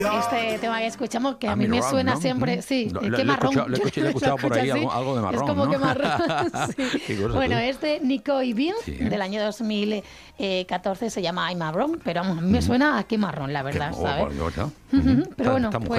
Este tema que escuchamos, que a mí Amy me Ron, suena ¿no? siempre, sí, Le qué marrón. he escuchado por ahí así, algo de marrón, es como ¿no? que marrón, sí. Qué cosa, Bueno, tú. es de Nico y Vince, Sí. del año 2014, se llama I'm Marrón, pero vamos, a mí me suena a qué marrón, la verdad, ¿sabes? Bueno, Pero bueno, esta mujer